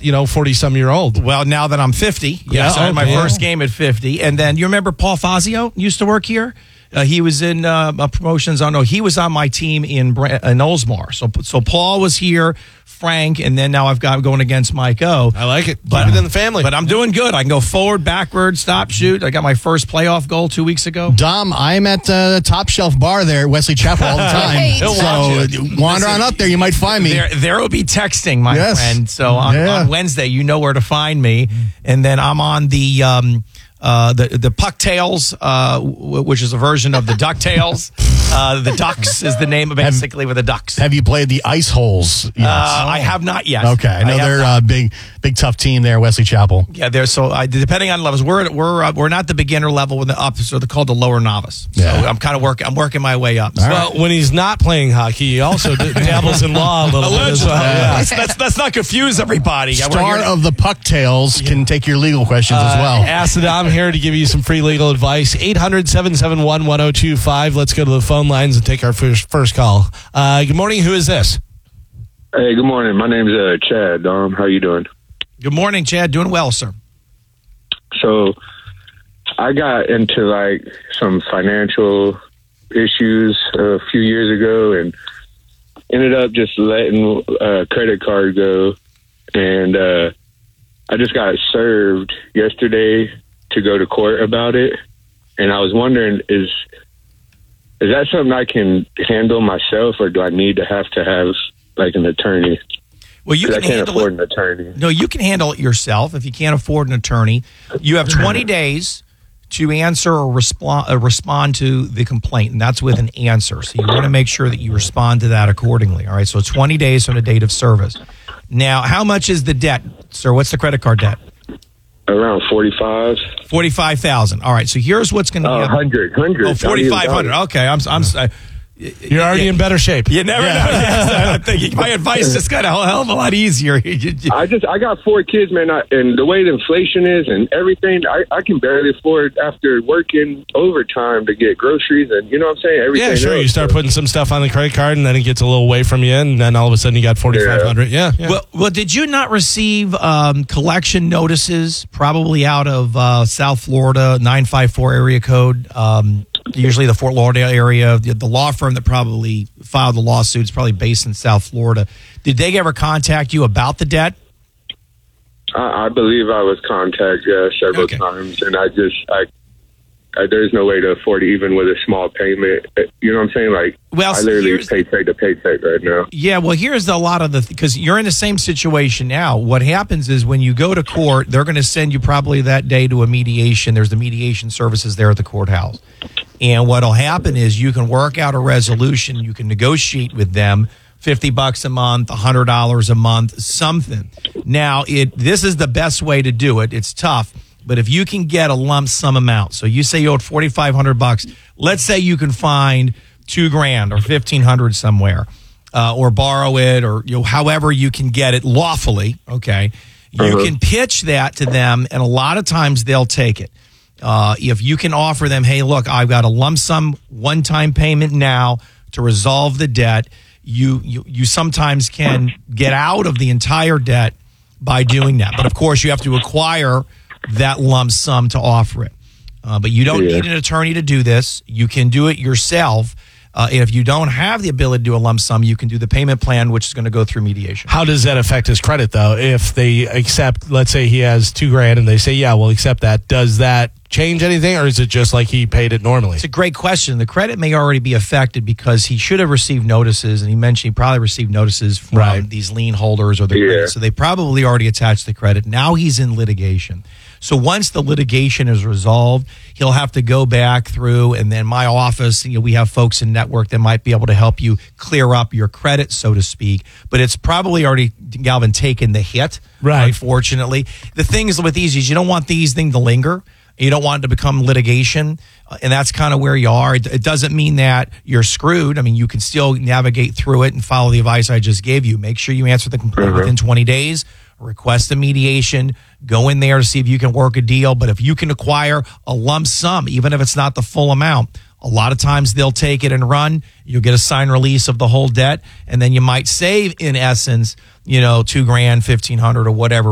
40-some-year-old. Well, now that I'm 50, yes, I had my first game at 50. And then you remember Paul Fazio used to work here? He was in promotions. He was on my team in Oldsmar. So Paul was here, Frank, and then now I've got going against Mike O. I like it. Keep it in the family. But I'm doing good. I can go forward, backward, stop, shoot. I got my first playoff goal 2 weeks ago. Dom, I'm at the Top Shelf Bar there at Wesley Chapel all the time. So wander on up there. You might find me. There will be texting, my friend. So on Wednesday, you know where to find me. And then I'm on the Puck Tails, which is a version of the DuckTales. The Ducks is the name of basically with the Ducks. Have you played the Ice Holes yet? I have not yet. Okay, I know they're a big tough team there, Wesley Chapel. Yeah, they're depending on levels. We're not the beginner level with the up, so they're called the lower novice. So I'm kind of working my way up. Well, when he's not playing hockey, he also dabbles in law a little bit as well. Yeah. Let's not confuse everybody. Star of the Puck Tails can take your legal questions as well. Acid, I'm here to give you some free legal advice. 800-771-1025. Let's go to the phone lines and take our first call. Good morning. Who is this? Hey, good morning. My name's Chad. How you doing? Good morning, Chad. Doing well, sir. So I got into some financial issues a few years ago and ended up just letting a credit card go. And I just got served yesterday to go to court about it. And I was wondering, is that something I can handle myself, or do I need to have an attorney? Well, you can can't afford an attorney. No, you can handle it yourself if you can't afford an attorney. You have 20 days to answer or respond to the complaint, and that's with an answer. So you want to make sure that you respond to that accordingly. All right, so 20 days from the date of service. Now, how much is the debt, sir? What's the credit card debt? Around 45. 45,000. All right. So here's what's going to happen. 100. Oh, 4,500. Okay. You're already in better shape. You never know. I think my advice just got a hell of a lot easier. I got 4 kids, man, and the way the inflation is and everything, I can barely afford after working overtime to get groceries and you know what I'm saying. Everything. Yeah, sure. You start putting some stuff on the credit card, and then it gets a little away from you, and then all of a sudden you got 4,500. Yeah. Well, did you not receive collection notices probably out of South Florida 954 area code? Usually the Fort Lauderdale area. The law firm that probably filed the lawsuit is probably based in South Florida. Did they ever contact you about the debt? I believe I was contacted several times, and there's no way to afford it even with a small payment. You know what I'm saying? I literally paycheck to paycheck right now. Yeah, well, here's a lot of because you're in the same situation now. What happens is when you go to court, they're going to send you probably that day to a mediation. There's the mediation services there at the courthouse. And what'll happen is you can work out a resolution. You can negotiate with them, $50 a month, $100 a month, something. Now, this is the best way to do it. It's tough, but if you can get a lump sum amount, so you say you owed $4,500. Let's say you can find $2,000 or $1,500 somewhere, or borrow it, or however you can get it lawfully. Okay, you can pitch that to them, and a lot of times they'll take it. If you can offer them, hey, look, I've got a lump sum one-time payment now to resolve the debt. You sometimes can get out of the entire debt by doing that. But, of course, you have to acquire that lump sum to offer it. But you don't need an attorney to do this. You can do it yourself. If you don't have the ability to do a lump sum, you can do the payment plan, which is going to go through mediation. How does that affect his credit, though? If they accept, let's say he has $2,000 and they say, yeah, we'll accept that. Does that change anything, or is it just like he paid it normally? It's a great question. The credit may already be affected because he should have received notices, and he mentioned he probably received notices from these lien holders or the credit. So they probably already attached the credit. Now he's in litigation. So once the litigation is resolved, he'll have to go back through, and then my office, we have folks in network that might be able to help you clear up your credit, so to speak. But it's probably already, Galvin, taken the hit, unfortunately. The thing is with these is you don't want these things to linger. You don't want it to become litigation, and that's kind of where you are. It doesn't mean that you're screwed. I mean, you can still navigate through it and follow the advice I just gave you. Make sure you answer the complaint within 20 days. Request a mediation. Go in there to see if you can work a deal. But if you can acquire a lump sum, even if it's not the full amount, a lot of times they'll take it and run. You'll get a signed release of the whole debt, and then you might save, in essence, $2,000, $1,500, or whatever